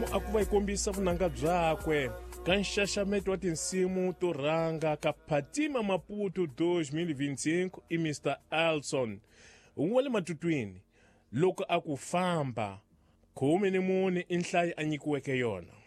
mfumo a ku va yi kombisa vunanga byakwe ka nxaxameto wa tinsimu to rhanga ka Phatima Maputo 2025 i Mr. Elson un'we wa le matutwini loko a ku famba 14 i nhlayo a nyikiweke yona.